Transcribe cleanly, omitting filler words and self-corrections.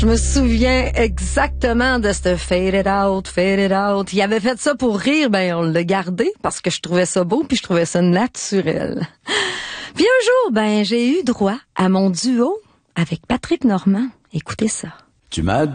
Je me souviens exactement de ce fade it out, fade it out. Il avait fait ça pour rire, ben on l'a gardé parce que je trouvais ça beau puis je trouvais ça naturel. Puis un jour, ben j'ai eu droit à mon duo avec Patrick Normand. Écoutez ça. Tu m'as